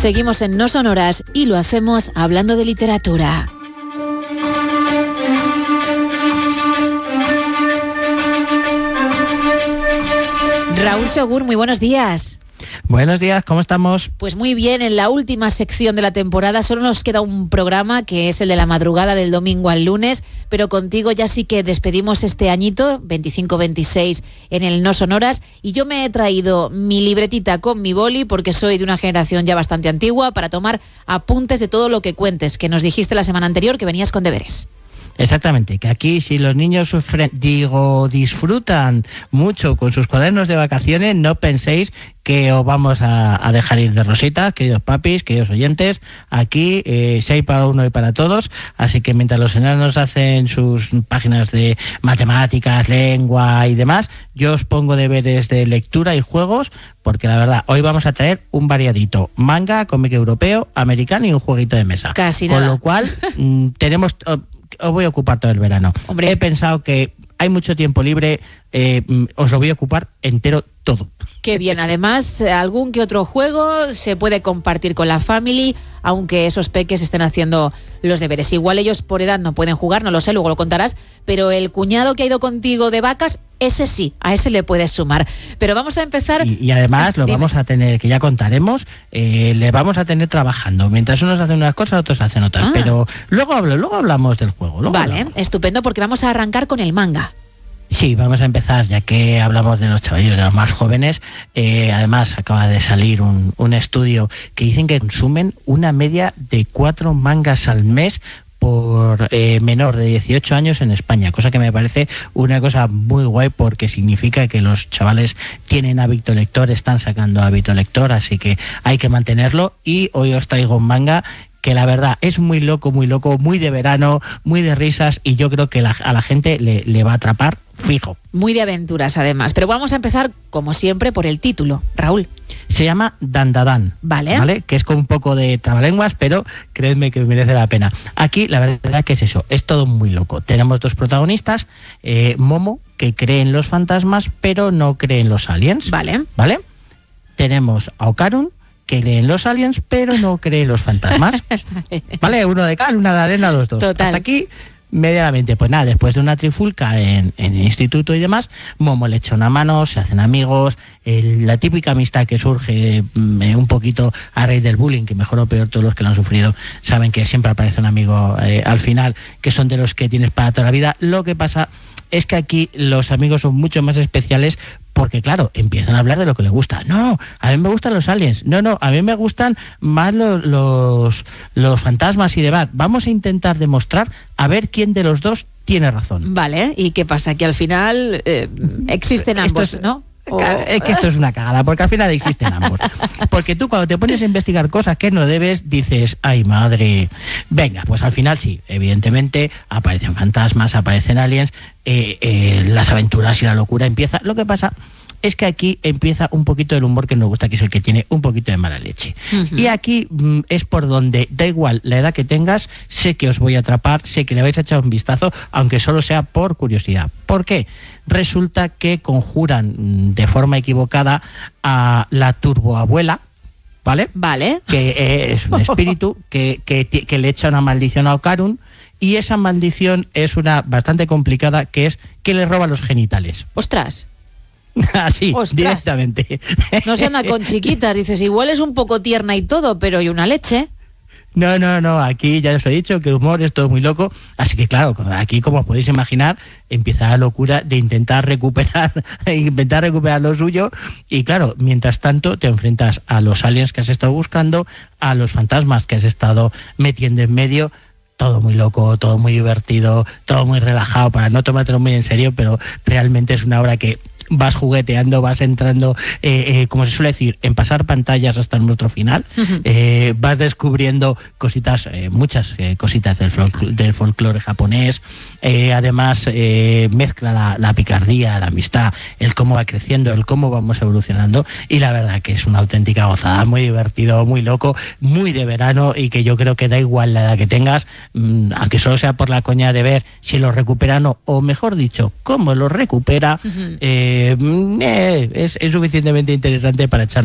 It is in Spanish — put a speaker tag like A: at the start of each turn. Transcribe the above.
A: Seguimos en No Sonoras y lo hacemos hablando de literatura. Raúl Segur, muy buenos días.
B: Buenos días, ¿cómo estamos?
A: Pues muy bien, en la última sección de la temporada solo nos queda un programa que es el de la madrugada del domingo al lunes, pero contigo ya sí que despedimos este añito, 25-26 en el No Sonoras, y yo me he traído mi libretita con mi boli porque soy de una generación ya bastante antigua para tomar apuntes de todo lo que cuentes, que nos dijiste la semana anterior que venías con deberes.
B: Exactamente, que aquí si los niños disfrutan mucho con sus cuadernos de vacaciones, no penséis que os vamos a dejar ir de rosita, queridos papis, queridos oyentes. Aquí si hay para uno y para todos, así que mientras los enanos hacen sus páginas de matemáticas, lengua y demás, yo os pongo deberes de lectura y juegos, porque la verdad, hoy vamos a traer un variadito: manga, cómic europeo, americano y un jueguito de mesa.
A: Casi nada.
B: Con lo cual, tenemos... os voy a ocupar todo el verano.
A: Hombre.
B: He pensado que hay mucho tiempo libre, os lo voy a ocupar entero todo.
A: Qué bien, además algún que otro juego se puede compartir con la family, aunque esos peques estén haciendo los deberes. Igual ellos por edad no pueden jugar, no lo sé, luego lo contarás, pero el cuñado que ha ido contigo de vacas, ese sí, a ese le puedes sumar. Pero vamos a empezar...
B: Y además lo vamos a tener, que ya contaremos, le vamos a tener trabajando. Mientras unos hacen unas cosas, otros hacen otras. Pero luego hablamos del juego.
A: Vale, estupendo, porque vamos a arrancar con el manga.
B: Sí, vamos a empezar, ya que hablamos de los chavallos, de los más jóvenes. Además, acaba de salir un estudio que dicen que consumen una media de 4 mangas al mes por menor de 18 años en España, cosa que me parece una cosa muy guay, porque significa que los chavales tienen hábito lector, están sacando hábito lector, así que hay que mantenerlo. Y hoy os traigo un manga que la verdad es muy loco, muy de verano, muy de risas, y yo creo que a la gente le va a atrapar fijo.
A: Muy de aventuras además, pero vamos a empezar como siempre por el título, Raúl.
B: Se llama Dandadan, ¿vale? Que es con un poco de trabalenguas, pero creedme que merece la pena. Aquí la verdad que es eso, es todo muy loco. Tenemos dos protagonistas, Momo, que cree en los fantasmas pero no cree en los aliens. ¿Vale? Tenemos a Okarun, que cree en los aliens pero no cree en los fantasmas. ¿Vale? Uno de cal, una de arena, los dos.
A: Total.
B: Hasta aquí medianamente. Pues nada, después de una trifulca en el instituto y demás, Momo le echa una mano, se hacen amigos, la típica amistad que surge un poquito a raíz del bullying, que mejor o peor todos los que lo han sufrido saben que siempre aparece un amigo al final, que son de los que tienes para toda la vida. Lo que pasa es que aquí los amigos son mucho más especiales, porque claro, empiezan a hablar de lo que les gusta. No, a mí me gustan los aliens. No, a mí me gustan más los fantasmas y demás. Vamos a intentar demostrar a ver quién de los dos tiene razón.
A: Vale, ¿y qué pasa? Que al final existen ambos, ¿no?
B: Es que esto es una cagada, porque al final existen ambos. Porque tú cuando te pones a investigar cosas que no debes, dices, ay madre. Venga, pues al final sí, evidentemente aparecen fantasmas, aparecen aliens, las aventuras y la locura empieza. Lo que pasa es que aquí empieza un poquito el humor que nos gusta, que es el que tiene un poquito de mala leche. Y aquí es por donde, da igual la edad que tengas, sé que os voy a atrapar, sé que le vais a echar un vistazo, aunque solo sea por curiosidad. ¿Por qué? Resulta que conjuran de forma equivocada a la turboabuela, ¿vale? Que es un espíritu que le echa una maldición a Okarun, y esa maldición es una bastante complicada, que es que le roba los genitales.
A: ¡Ostras!
B: Así, directamente.
A: No se anda con chiquitas, dices, igual es un poco tierna y todo, pero ¿y una leche?
B: No, aquí ya os he dicho que el humor es todo muy loco, así que claro, aquí como os podéis imaginar, empieza la locura de intentar recuperar lo suyo, y claro, mientras tanto te enfrentas a los aliens que has estado buscando, a los fantasmas que has estado metiendo en medio. Todo muy loco, todo muy divertido, todo muy relajado, para no tomártelo muy en serio, pero realmente es una obra que vas jugueteando, vas entrando, como se suele decir, en pasar pantallas hasta nuestro final. Vas descubriendo cositas, muchas cositas del folclore japonés. Además, mezcla la picardía, la amistad, el cómo va creciendo, el cómo vamos evolucionando, y la verdad que es una auténtica gozada, muy divertido, muy loco, muy de verano, y que yo creo que da igual la edad que tengas, aunque solo sea por la coña de ver si lo recupera o mejor dicho, cómo lo recupera. Es suficientemente interesante para echar